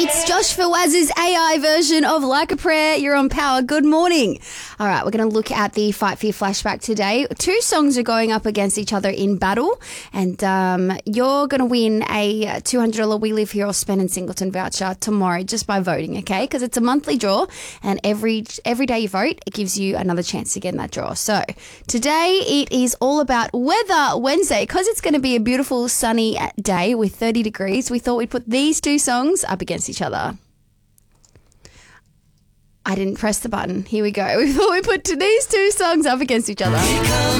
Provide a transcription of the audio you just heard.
It's Josh Fawaz's AI version of Like a Prayer. You're on Power. Good morning. All right, we're going to look at the Fight Fear flashback today. Two songs are going up against each other in battle, and you're going to win a $200 We Live Here or Spend in Singleton voucher tomorrow just by voting, okay? Because it's a monthly draw, and every day you vote, it gives you another chance to get in that draw. So today it is all about Weather Wednesday. Because it's going to be a beautiful sunny day with 30 degrees, we thought we'd put these two songs up against each other. I didn't press the button. Here we go. We thought we put these two songs up against each other.